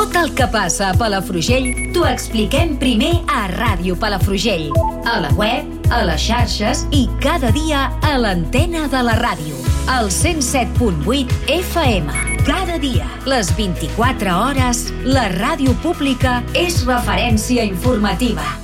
Tot el que passa a Palafrugell t'ho expliquem primer a Ràdio Palafrugell, a la web, a les xarxes i cada dia a l'antena de la ràdio. Al 107.8 FM. Cada dia, les 24 hores, la ràdio pública és referència informativa.